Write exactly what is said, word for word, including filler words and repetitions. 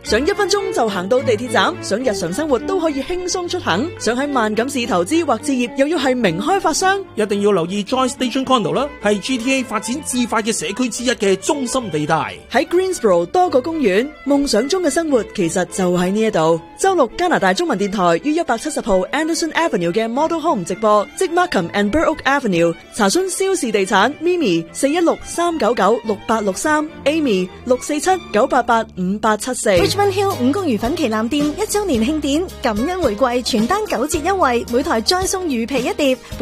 想一分鐘就行到地鐵站，想日常生活都可以輕鬆出行，想喺萬錦市投資或置業又要係名開發商， 一定要留意 Joy Station Condo 啦，係 G T A 發展至快嘅社區之一嘅中心地帶。 喺 Greensboro 多個公園，夢想中嘅生活其實就喺呢一度。周六加拿大中文電台於一百七十號 Anderson Avenue 嘅 Model Home 直播，即 Markham and Burrock Avenue。查詢蕭氏地產 Mimi 四一六三九九六八六三 Amy 六四七九八八五八七四。 Richmond Hill 五公魚粉旗艦店一周年慶典感恩回饋，全單九折優惠，每台再送魚皮一碟。